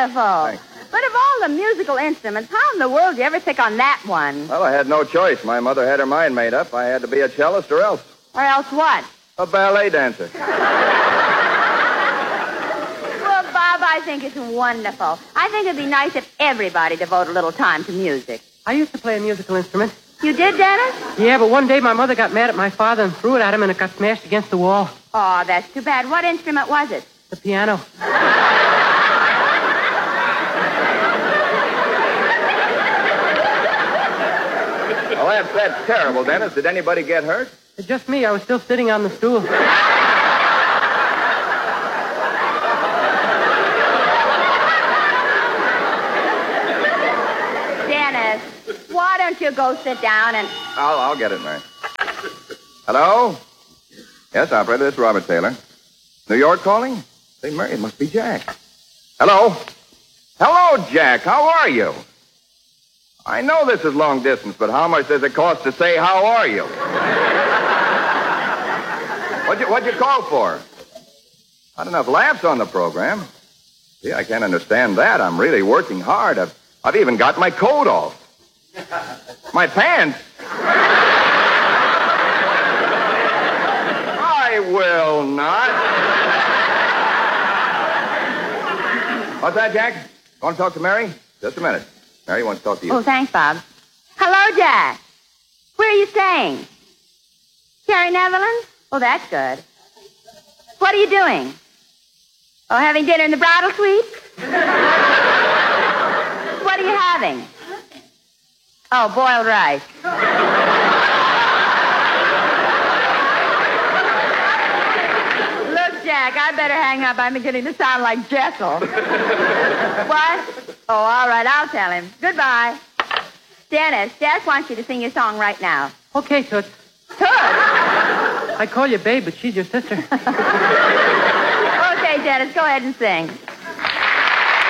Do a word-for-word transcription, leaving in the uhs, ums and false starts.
wonderful. Thanks. But of all the musical instruments, how in the world did you ever pick on that one? Well, I had no choice. My mother had her mind made up. I had to be a cellist or else. Or else what? A ballet dancer. Well, Bob, I think it's wonderful. I think it'd be nice if everybody devoted a little time to music. I used to play a musical instrument. You did, Dennis? Yeah, but one day my mother got mad at my father and threw it at him, and it got smashed against the wall. Oh, that's too bad. What instrument was it? The piano. Well, that's, that's terrible, Dennis. Did anybody get hurt? It's just me. I was still sitting on the stool. Dennis, why don't you go sit down and... I'll, I'll get it, Mary. Hello? Yes, operator, it's Robert Taylor. New York calling? Say, Mary, it must be Jack. Hello? Hello, Jack. How are you? I know this is long distance, but how much does it cost to say, how are you? What'd you, what'd you call for? Not enough laughs on the program. See, I can't understand that. I'm really working hard. I've, I've even got my coat off. My pants. I will not. What's that, Jack? Want to talk to Mary? Just a minute. Mary wants to talk to you. Oh, thanks, Bob. Hello, Jack. Where are you staying? Carrie Netherlands? Oh, that's good. What are you doing? Oh, having dinner in the bridal suite? What are you having? Oh, boiled rice. Look, Jack, I better hang up. I'm beginning to sound like Jessel. What? Oh, all right, I'll tell him. Goodbye. Dennis, Jess wants you to sing your song right now. Okay, Toots. Toots? I call you babe, but she's your sister. Okay, Dennis, go ahead and sing.